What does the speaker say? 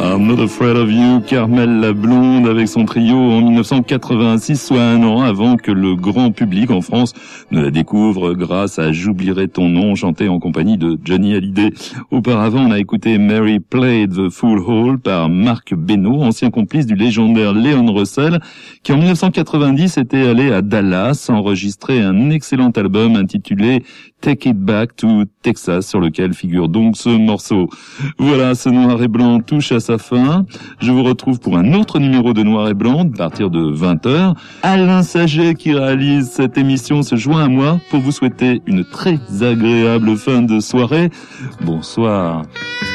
I'm Not Afraid of You, Carmel la Blonde avec son trio en 1986, soit un an avant que le grand public en France ne la découvre grâce à J'oublierai ton nom, chanté en compagnie de Johnny Hallyday. Auparavant, on a écouté Mary Played the Fool Hall par Marc Beno, ancien complice du légendaire Leon Russell, qui en 1990 était allé à Dallas enregistrer un excellent album intitulé Take It Back to Texas, sur lequel figure donc ce morceau. Voilà, ce Noir et Blanc touche à sa fin. Je vous retrouve pour un autre numéro de Noir et Blanc à partir de 20h. Alain Saget, qui réalise cette émission, se joint à moi pour vous souhaiter une très agréable fin de soirée. Bonsoir.